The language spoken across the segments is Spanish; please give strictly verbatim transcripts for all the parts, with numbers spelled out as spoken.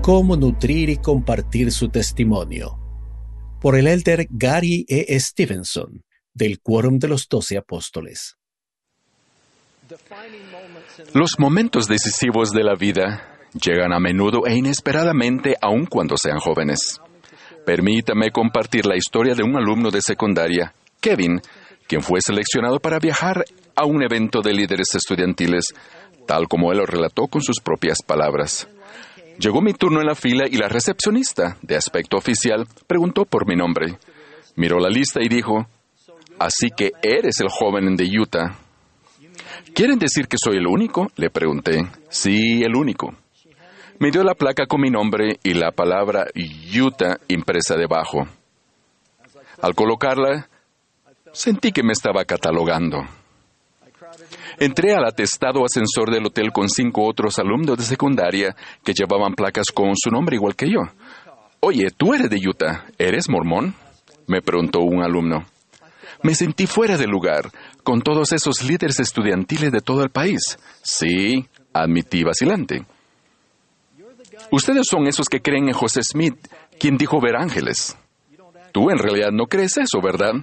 Cómo nutrir y compartir su testimonio. Por el elder Gary E. Stevenson, del Quórum de los Doce Apóstoles. Los momentos decisivos de la vida llegan a menudo e inesperadamente, aun cuando sean jóvenes. Permítame compartir la historia de un alumno de secundaria, Kevin, quien fue seleccionado para viajar a un evento de líderes estudiantiles, tal como él lo relató con sus propias palabras. Llegó mi turno en la fila y la recepcionista, de aspecto oficial, preguntó por mi nombre. Miró la lista y dijo, «Así que eres el joven de Utah». «¿Quieren decir que soy el único?», le pregunté. «Sí, el único». Me dio la placa con mi nombre y la palabra Utah impresa debajo. Al colocarla, sentí que me estaba catalogando. Entré al atestado ascensor del hotel con cinco otros alumnos de secundaria que llevaban placas con su nombre igual que yo. «Oye, tú eres de Utah, ¿eres mormón?», me preguntó un alumno. Me sentí fuera de lugar, con todos esos líderes estudiantiles de todo el país. «Sí», admití vacilante. «Ustedes son esos que creen en José Smith, quien dijo ver ángeles. Tú en realidad no crees eso, ¿verdad?».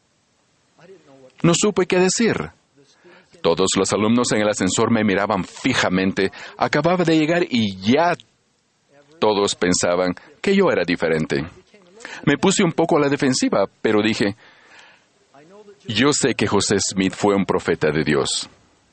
No supe qué decir. Todos los alumnos en el ascensor me miraban fijamente. Acababa de llegar y ya todos pensaban que yo era diferente. Me puse un poco a la defensiva, pero dije, «Yo sé que José Smith fue un profeta de Dios».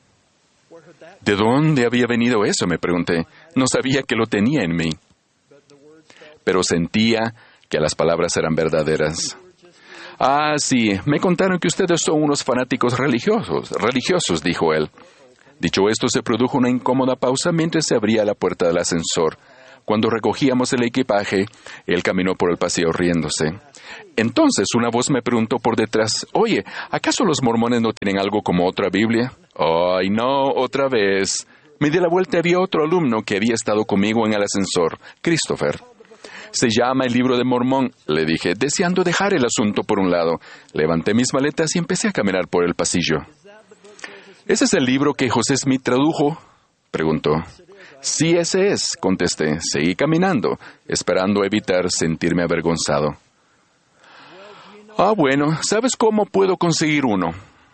«¿De dónde había venido eso?», me pregunté. No sabía que lo tenía en mí. Pero sentía que las palabras eran verdaderas. «Ah, sí, me contaron que ustedes son unos fanáticos religiosos, religiosos», dijo él. Dicho esto, se produjo una incómoda pausa mientras se abría la puerta del ascensor. Cuando recogíamos el equipaje, él caminó por el pasillo riéndose. Entonces una voz me preguntó por detrás, «Oye, ¿acaso los mormones no tienen algo como otra Biblia?». «Ay, no, otra vez». Me di la vuelta y había otro alumno que había estado conmigo en el ascensor, Christopher. «Se llama el Libro de Mormón», le dije, deseando dejar el asunto por un lado. Levanté mis maletas y empecé a caminar por el pasillo. «¿Ese es el libro que José Smith tradujo?», preguntó. «Sí, ese es», contesté. Seguí caminando, esperando evitar sentirme avergonzado. «Ah, bueno, ¿sabes cómo puedo conseguir uno?».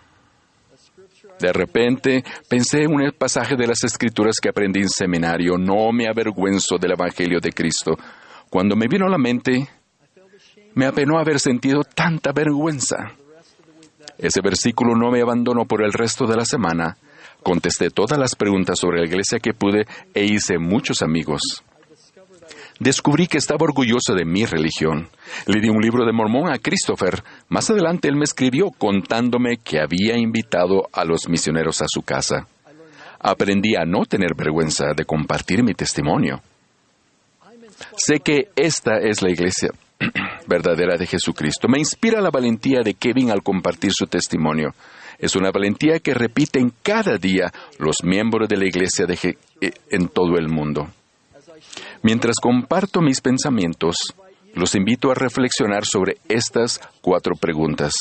De repente, pensé en un pasaje de las Escrituras que aprendí en seminario. «No me avergüenzo del Evangelio de Cristo». Cuando me vino a la mente, me apenó haber sentido tanta vergüenza. Ese versículo no me abandonó por el resto de la semana. Contesté todas las preguntas sobre la iglesia que pude e hice muchos amigos. Descubrí que estaba orgulloso de mi religión. Le di un libro de Mormón a Christopher. Más adelante él me escribió contándome que había invitado a los misioneros a su casa. Aprendí a no tener vergüenza de compartir mi testimonio. Sé que esta es la iglesia verdadera de Jesucristo. Me inspira la valentía de Kevin al compartir su testimonio. Es una valentía que repiten cada día los miembros de la iglesia de Je- en todo el mundo. Mientras comparto mis pensamientos, los invito a reflexionar sobre estas cuatro preguntas.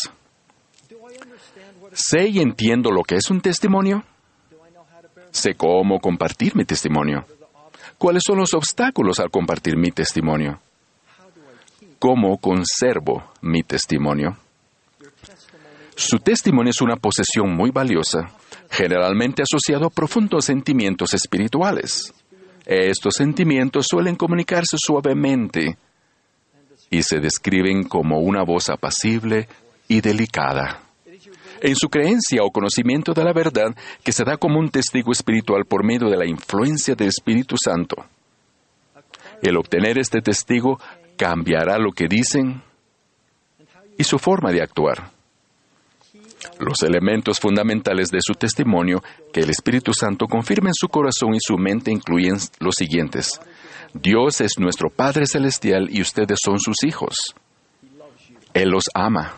¿Sé y entiendo lo que es un testimonio? ¿Sé cómo compartir mi testimonio? ¿Cuáles son los obstáculos al compartir mi testimonio? ¿Cómo conservo mi testimonio? Su testimonio es una posesión muy valiosa, generalmente asociado a profundos sentimientos espirituales. Estos sentimientos suelen comunicarse suavemente y se describen como una voz apacible y delicada. En su creencia o conocimiento de la verdad, que se da como un testigo espiritual por medio de la influencia del Espíritu Santo. El obtener este testigo cambiará lo que dicen y su forma de actuar. Los elementos fundamentales de su testimonio que el Espíritu Santo confirma en su corazón y su mente incluyen los siguientes. Dios es nuestro Padre Celestial y ustedes son sus hijos. Él los ama.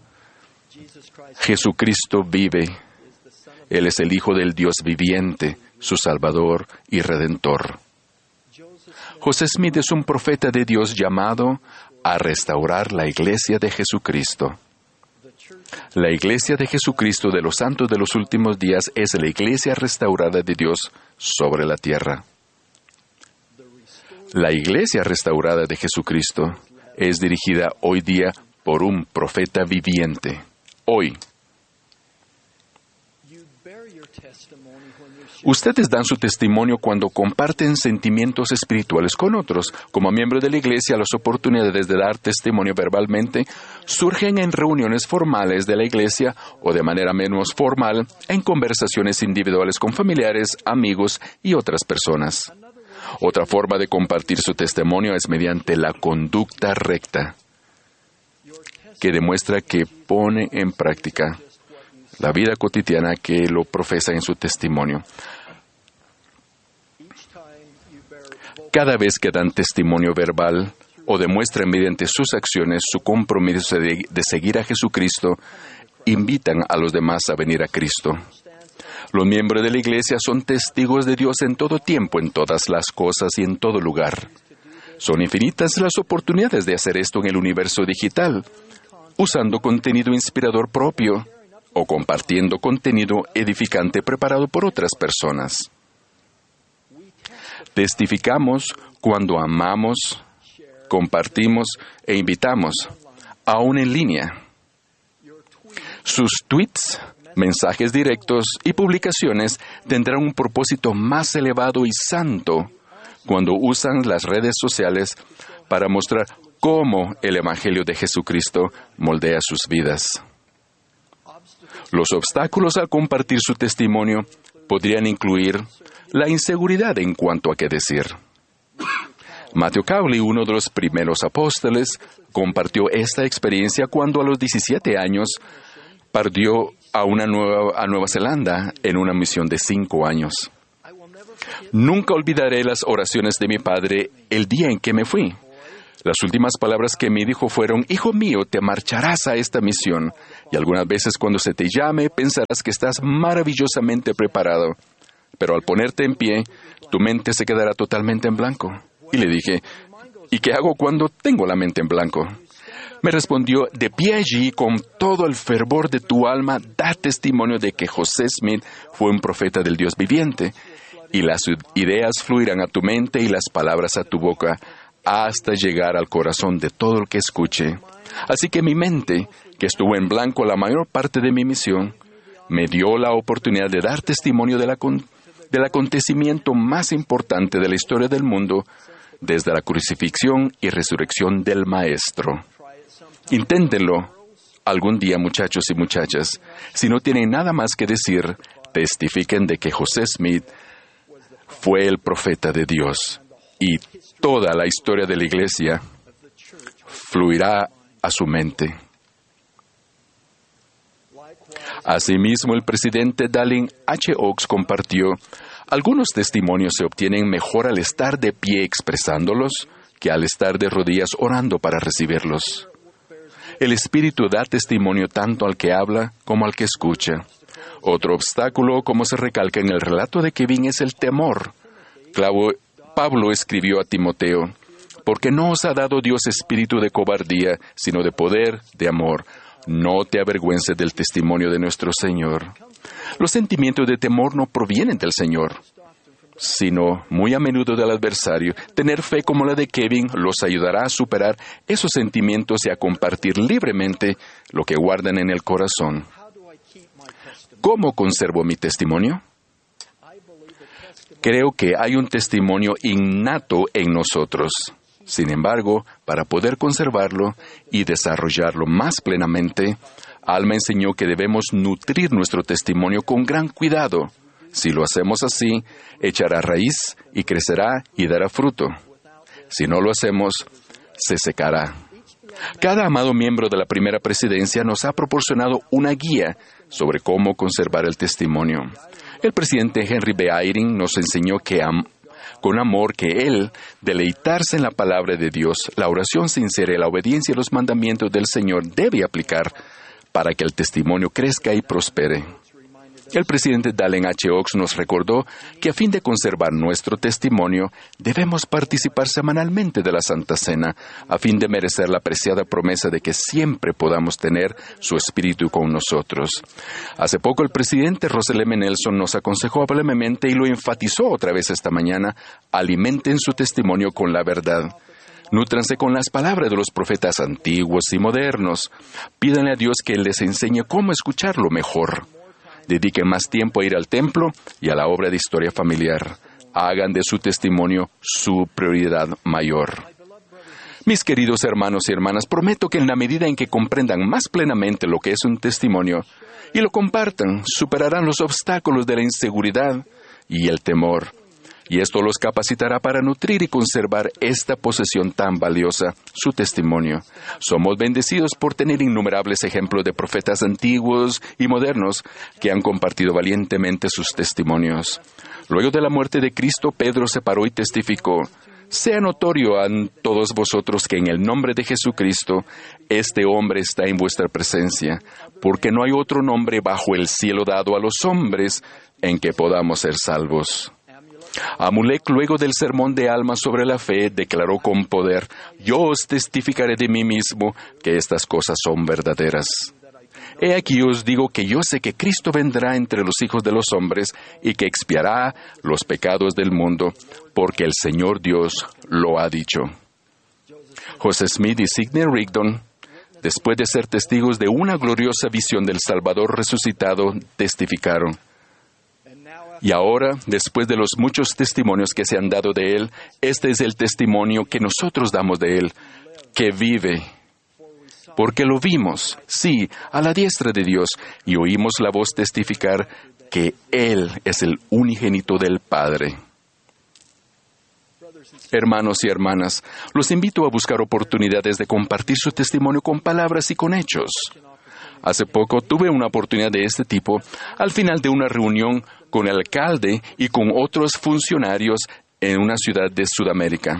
Jesucristo vive. Él es el Hijo del Dios viviente, su Salvador y Redentor. José Smith es un profeta de Dios llamado a restaurar la iglesia de Jesucristo. La iglesia de Jesucristo de los santos de los últimos días es la iglesia restaurada de Dios sobre la tierra. La iglesia restaurada de Jesucristo es dirigida hoy día por un profeta viviente. Hoy. Ustedes dan su testimonio cuando comparten sentimientos espirituales con otros. Como miembro de la iglesia, las oportunidades de dar testimonio verbalmente surgen en reuniones formales de la iglesia o de manera menos formal en conversaciones individuales con familiares, amigos y otras personas. Otra forma de compartir su testimonio es mediante la conducta recta, que demuestra que pone en práctica la vida cotidiana que lo profesa en su testimonio. Cada vez que dan testimonio verbal o demuestran mediante sus acciones su compromiso de, de seguir a Jesucristo, invitan a los demás a venir a Cristo. Los miembros de la iglesia son testigos de Dios en todo tiempo, en todas las cosas y en todo lugar. Son infinitas las oportunidades de hacer esto en el universo digital, usando contenido inspirador propio o compartiendo contenido edificante preparado por otras personas. Testificamos cuando amamos, compartimos e invitamos, aún en línea. Sus tweets, mensajes directos y publicaciones tendrán un propósito más elevado y santo cuando usan las redes sociales para mostrar cómo el Evangelio de Jesucristo moldea sus vidas. Los obstáculos al compartir su testimonio podrían incluir la inseguridad en cuanto a qué decir. Matthew Cowley, uno de los primeros apóstoles, compartió esta experiencia cuando a los diecisiete años partió a, una nueva, a Nueva Zelanda en una misión de cinco años. Nunca olvidaré las oraciones de mi padre el día en que me fui. Las últimas palabras que me dijo fueron: «Hijo mío, te marcharás a esta misión, y algunas veces cuando se te llame pensarás que estás maravillosamente preparado, pero al ponerte en pie, tu mente se quedará totalmente en blanco». Y le dije: «¿Y qué hago cuando tengo la mente en blanco?». Me respondió: «De pie allí, con todo el fervor de tu alma, da testimonio de que José Smith fue un profeta del Dios viviente, y las ideas fluirán a tu mente y las palabras a tu boca, hasta llegar al corazón de todo el que escuche». Así que mi mente, que estuvo en blanco la mayor parte de mi misión, me dio la oportunidad de dar testimonio de la con- del acontecimiento más importante de la historia del mundo, desde la crucifixión y resurrección del Maestro. Inténtenlo algún día, muchachos y muchachas. Si no tienen nada más que decir, testifiquen de que José Smith fue el profeta de Dios, y toda la historia de la iglesia fluirá a su mente. Asimismo, el presidente Dallin H. Oaks compartió: «Algunos testimonios se obtienen mejor al estar de pie expresándolos que al estar de rodillas orando para recibirlos. El Espíritu da testimonio tanto al que habla como al que escucha. Otro obstáculo, como se recalca en el relato de Kevin, es el temor. Clavo, Pablo escribió a Timoteo: «Porque no os ha dado Dios espíritu de cobardía, sino de poder, de amor. No te avergüences del testimonio de nuestro Señor». Los sentimientos de temor no provienen del Señor, sino muy a menudo del adversario. Tener fe como la de Kevin los ayudará a superar esos sentimientos y a compartir libremente lo que guardan en el corazón. ¿Cómo conservo mi testimonio? Creo que hay un testimonio innato en nosotros. Sin embargo, para poder conservarlo y desarrollarlo más plenamente, Alma enseñó que debemos nutrir nuestro testimonio con gran cuidado. Si lo hacemos así, echará raíz y crecerá y dará fruto. Si no lo hacemos, se secará. Cada amado miembro de la primera presidencia nos ha proporcionado una guía sobre cómo conservar el testimonio. El presidente Henry B. Eyring nos enseñó que am- con amor que él, deleitarse en la palabra de Dios, la oración sincera y la obediencia a los mandamientos del Señor debe aplicar para que el testimonio crezca y prospere. El presidente Dallin H. Oaks nos recordó que a fin de conservar nuestro testimonio, debemos participar semanalmente de la Santa Cena, a fin de merecer la preciada promesa de que siempre podamos tener su Espíritu con nosotros. Hace poco el presidente Russell M. Nelson nos aconsejó amablemente y lo enfatizó otra vez esta mañana: alimenten su testimonio con la verdad. Nútranse con las palabras de los profetas antiguos y modernos. Pídanle a Dios que Él les enseñe cómo escucharlo mejor. Dediquen más tiempo a ir al templo y a la obra de historia familiar. Hagan de su testimonio su prioridad mayor. Mis queridos hermanos y hermanas, prometo que en la medida en que comprendan más plenamente lo que es un testimonio y lo compartan, superarán los obstáculos de la inseguridad y el temor. Y esto los capacitará para nutrir y conservar esta posesión tan valiosa, su testimonio. Somos bendecidos por tener innumerables ejemplos de profetas antiguos y modernos que han compartido valientemente sus testimonios. Luego de la muerte de Cristo, Pedro se paró y testificó: sea notorio a todos vosotros que en el nombre de Jesucristo, este hombre está en vuestra presencia, porque no hay otro nombre bajo el cielo dado a los hombres en que podamos ser salvos. Amulek, luego del sermón de Alma sobre la fe, declaró con poder: yo os testificaré de mí mismo que estas cosas son verdaderas. He aquí os digo que yo sé que Cristo vendrá entre los hijos de los hombres y que expiará los pecados del mundo, porque el Señor Dios lo ha dicho. José Smith y Sidney Rigdon, después de ser testigos de una gloriosa visión del Salvador resucitado, testificaron: y ahora, después de los muchos testimonios que se han dado de Él, este es el testimonio que nosotros damos de Él, que vive. Porque lo vimos, sí, a la diestra de Dios, y oímos la voz testificar que Él es el unigénito del Padre. Hermanos y hermanas, los invito a buscar oportunidades de compartir su testimonio con palabras y con hechos. Hace poco tuve una oportunidad de este tipo al final de una reunión con el alcalde y con otros funcionarios en una ciudad de Sudamérica.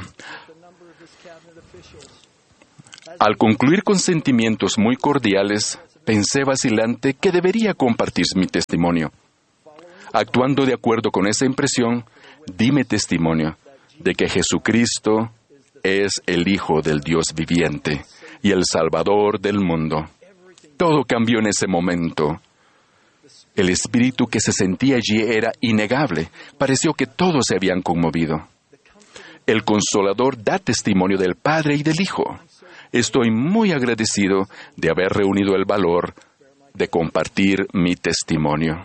Al concluir con sentimientos muy cordiales, pensé vacilante que debería compartir mi testimonio. Actuando de acuerdo con esa impresión, dime testimonio de que Jesucristo es el Hijo del Dios viviente y el Salvador del mundo. Todo cambió en ese momento. El espíritu que se sentía allí era innegable. Pareció que todos se habían conmovido. El Consolador da testimonio del Padre y del Hijo. Estoy muy agradecido de haber reunido el valor de compartir mi testimonio.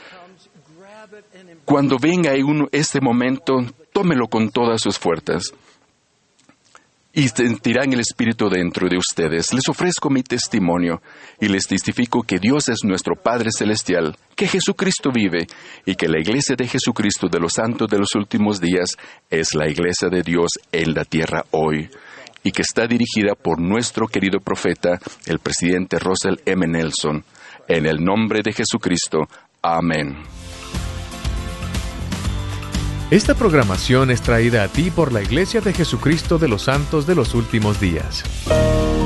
Cuando venga este momento, tómelo con todas sus fuerzas y sentirán el Espíritu dentro de ustedes. Les ofrezco mi testimonio y les testifico que Dios es nuestro Padre Celestial, que Jesucristo vive y que la Iglesia de Jesucristo de los Santos de los Últimos Días es la Iglesia de Dios en la tierra hoy y que está dirigida por nuestro querido profeta, el presidente Russell M. Nelson. En el nombre de Jesucristo. Amén. Esta programación es traída a ti por la Iglesia de Jesucristo de los Santos de los Últimos Días.